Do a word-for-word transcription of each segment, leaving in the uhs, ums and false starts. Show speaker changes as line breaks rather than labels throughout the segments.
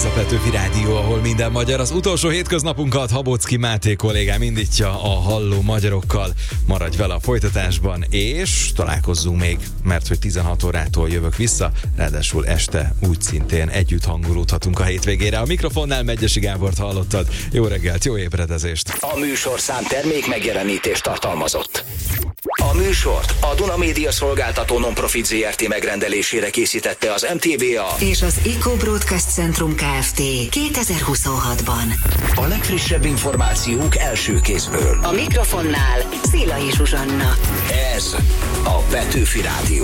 Ez a Petőfi Rádió, ahol minden magyar. Az utolsó hétköznapunkat Habocki Máté kollégám indítja a halló magyarokkal. Maradj vele a folytatásban, és találkozzunk még, mert hogy tizenhat órától jövök vissza, ráadásul este úgy szintén együtt hangolódhatunk a hétvégére. A mikrofonnál Megyesi Gábort hallottad. Jó reggelt, jó ébredezést!
A műsorszám termék megjelenítést tartalmazott. A műsort a Duna Média Szolgáltató Non-Profit zé er té megrendelésére készítette az em té vé á
és az Eco Broadcast Centrum Kft. kétezer-huszonhatban.
A legfrissebb információk első kézből.
A mikrofonnál Szilai Zsuzsanna.
Ez a Petőfi Rádió.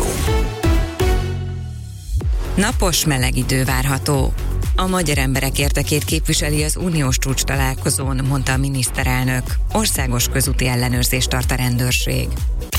Napos, meleg idő várható. A magyar emberek érdekét képviseli az uniós csúcs találkozón, mondta a miniszterelnök. Országos közúti ellenőrzést tart a rendőrség.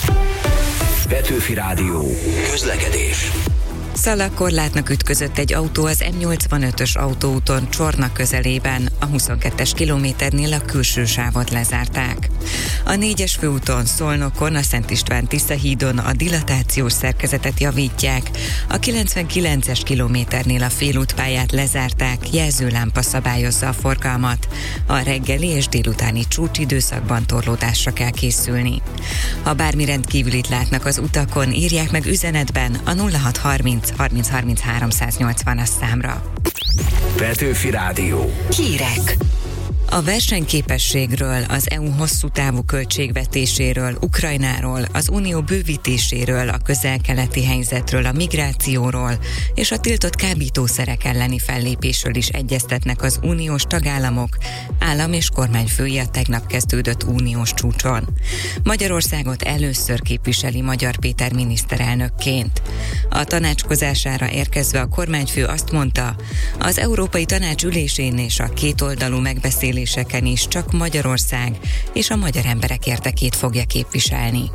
Petőfi Rádió. Közlekedés.
Szalagkorlátnak ütközött egy autó az em nyolcvanötös autóúton Csorna közelében. A huszonkettes kilométernél a külső sávot lezárták. A négyes főúton Szolnokon, a Szent István Tiszahídon a dilatációs szerkezetet javítják. A kilencvenkilences kilométernél a félútpályát lezárták, jelzőlámpa szabályozza a forgalmat. A reggeli és délutáni csúcsidőszakban torlódásra kell készülni. Ha bármi rendkívülit látnak az utakon, írják meg üzenetben a nulla hat harminc harminc harminchárom száznyolcvan számra.
Petőfi Rádió.
Hírek.
A versenyképességről, az é u hosszú távú költségvetéséről, Ukrajnáról, az unió bővítéséről, a közel-keleti helyzetről, a migrációról és a tiltott kábítószerek elleni fellépésről is egyeztetnek az uniós tagállamok, állam- és kormányfői a tegnap kezdődött uniós csúcson. Magyarországot először képviseli Magyar Péter miniszterelnökként. A tanácskozására érkezve a kormányfő azt mondta, az Európai Tanács ülésén és a kétoldalú megbeszéléseken is csak Magyarország és a magyar emberek érdekét fogja képviselni.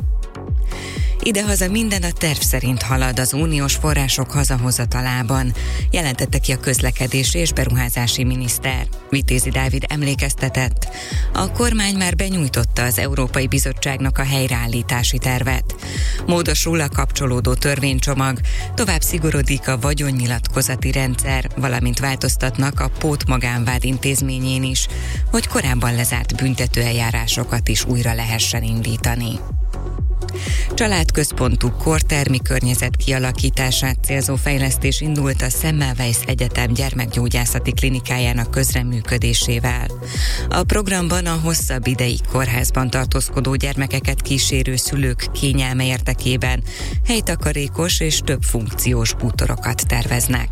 Idehaza minden a terv szerint halad az uniós források hazahozatalában, jelentette ki a közlekedési és beruházási miniszter. Vitézi Dávid emlékeztetett. A kormány már benyújtotta az Európai Bizottságnak a helyreállítási tervet. Módosul a kapcsolódó törvénycsomag, tovább szigorodik a vagyonnyilatkozati rendszer, valamint változtatnak a pótmagánvád intézményén is, hogy korábban lezárt büntetőeljárásokat is újra lehessen indítani. Családközpontú kortermi környezet kialakítását célzó fejlesztés indult a Semmelweis Egyetem gyermekgyógyászati klinikájának közreműködésével. A programban a hosszabb ideig kórházban tartózkodó gyermekeket kísérő szülők kényelme érdekében helytakarékos és több funkciós bútorokat terveznek.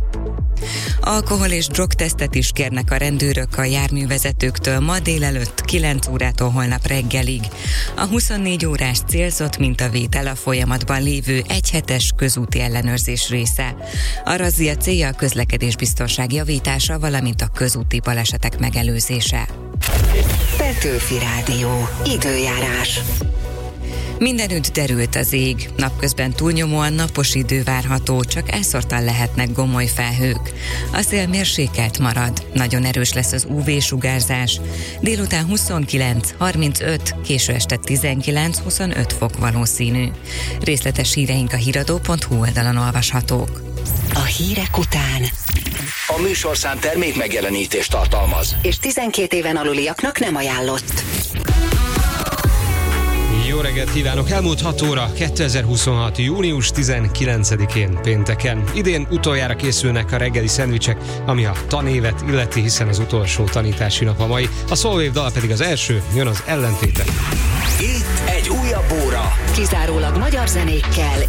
Alkohol- és drogtesztet is kérnek a rendőrök a járművezetőktől ma délelőtt kilenc órától holnap reggelig. A huszonnégy órás célzott mintavétel a folyamatban lévő egyhetes közúti ellenőrzés része. A razzia célja a közlekedésbiztonság javítása, valamint a közúti balesetek megelőzése.
Petőfi Rádió. Időjárás.
Mindenütt derült az ég, napközben túlnyomóan napos idő várható, csak elszórtan lehetnek gomoly felhők. A szél mérsékelt marad, nagyon erős lesz az ú vé-sugárzás. Délután huszonkilenc harmincöt, késő este tizenkilenc huszonöt fok valószínű. Részletes híreink a híradó pont hú oldalon olvashatók.
A hírek után
A műsorszám termék megjelenítést tartalmaz.
és tizenkét éven aluliaknak nem ajánlott.
Jó reggelt kívánok! Elmúlt hat óra kétezer-huszonhat. június tizenkilencedikén pénteken. Idén utoljára készülnek a reggeli szendvicsek, ami a tanévet illeti, hiszen az utolsó tanítási nap a mai. A Soulwave dal pedig az első, jön az ellentéte.
Itt egy újabb óra.
Kizárólag magyar zenékkel